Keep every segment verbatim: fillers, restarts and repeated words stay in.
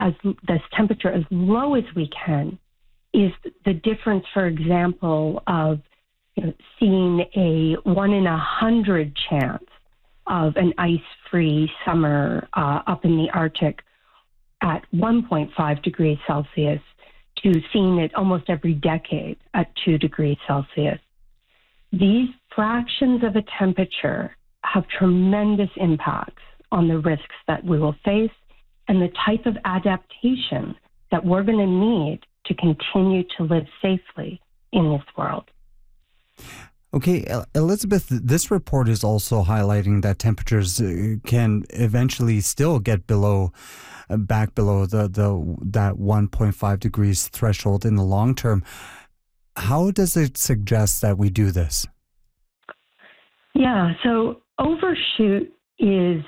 as this temperature as low as we can is the difference, for example, of you know, seeing a one in a hundred chance of an ice-free summer uh, up in the Arctic at one point five degrees Celsius to seeing it almost every decade at two degrees Celsius. These fractions of a temperature have tremendous impacts on the risks that we will face and the type of adaptation that we're going to need to continue to live safely in this world. Okay, Elizabeth, this report is also highlighting that temperatures can eventually still get below, back below the, the that one point five degrees threshold in the long term. How does it suggest that we do this? Yeah, so overshoot is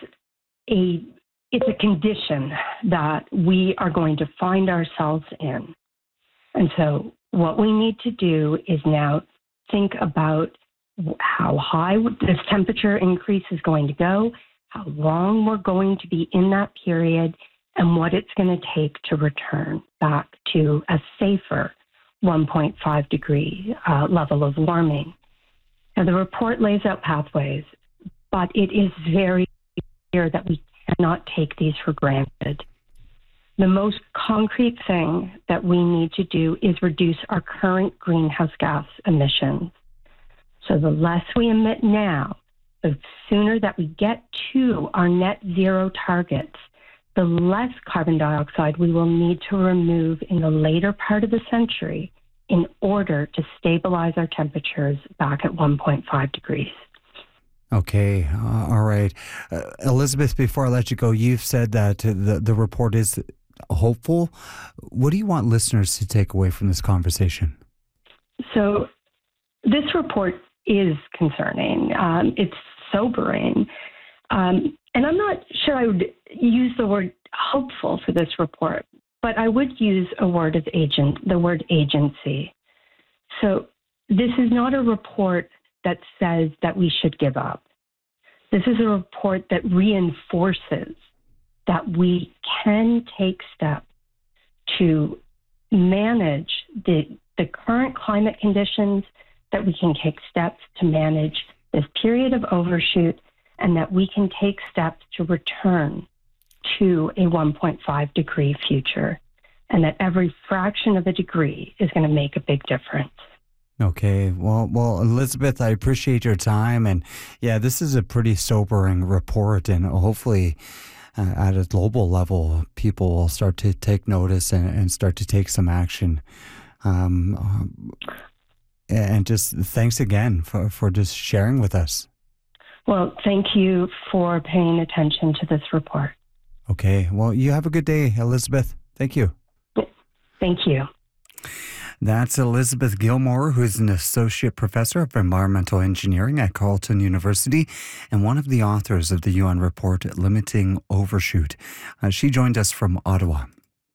a it's a condition that we are going to find ourselves in. And so what we need to do is now think about how high this temperature increase is going to go, how long we're going to be in that period, and what it's going to take to return back to a safer one point five degree uh, level of warming. Now, the report lays out pathways, but it is very clear that we cannot take these for granted. The most concrete thing that we need to do is reduce our current greenhouse gas emissions. So the less we emit now, the sooner that we get to our net zero targets, the less carbon dioxide we will need to remove in the later part of the century in order to stabilize our temperatures back at one point five degrees. Okay, uh, all right. Uh, Elizabeth, before I let you go, you've said that the, the report is hopeful. What do you want listeners to take away from this conversation? So this report is concerning. Um, it's sobering. Um, and I'm not sure I would use the word hopeful for this report, but I would use a word of agent, the word agency. So this is not a report that says that we should give up. This is a report that reinforces that we can take steps to manage the, the current climate conditions, that we can take steps to manage this period of overshoot, and that we can take steps to return to a one point five degree future, and that every fraction of a degree is going to make a big difference. Okay. Well, well, Elizabeth, I appreciate your time. And yeah, this is a pretty sobering report. And hopefully uh, at a global level, people will start to take notice and, and start to take some action. Um, and just thanks again for, for just sharing with us. Well, thank you for paying attention to this report. Okay. Well, you have a good day, Elizabeth. Thank you. Thank you. That's Elizabeth Gilmore, who is an associate professor of environmental engineering at Carleton University and one of the authors of the U N report Limiting Overshoot. Uh, she joined us from Ottawa.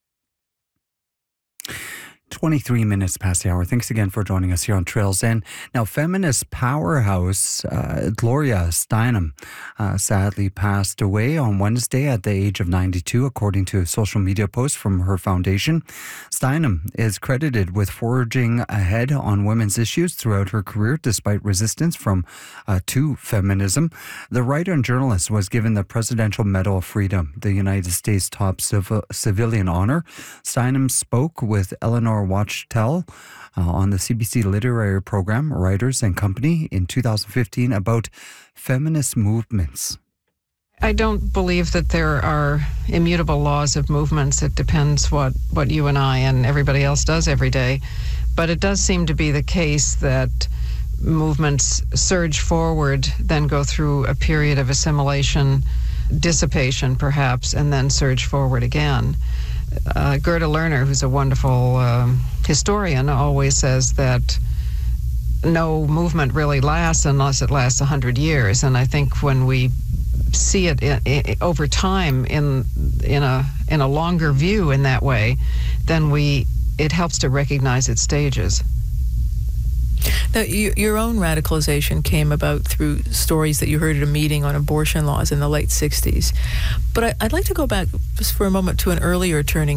twenty-three minutes past the hour. Thanks again for joining us here on Trails End. Now, feminist powerhouse uh, Gloria Steinem uh, sadly passed away on Wednesday at the age of ninety-two, according to a social media post from her foundation. Steinem is credited with forging ahead on women's issues throughout her career, despite resistance from uh, to feminism. The writer and journalist was given the Presidential Medal of Freedom, the United States' top civil, civilian honor. Steinem spoke with Eleanor Wachtel uh, on the C B C literary program Writers and Company in two thousand fifteen about feminist movements. I don't believe that there are immutable laws of movements. It depends what, what you and I and everybody else does every day. But it does seem to be the case that movements surge forward, then go through a period of assimilation, dissipation perhaps, and then surge forward again. Uh, Gerda Lerner, who's a wonderful um, historian, always says that no movement really lasts unless it lasts one hundred years. And I think when we see it in, in, over time in in a in a longer view in that way, then we it helps to recognize its stages. Now, you, your own radicalization came about through stories that you heard at a meeting on abortion laws in the late sixties. But I, I'd like to go back just for a moment to an earlier turning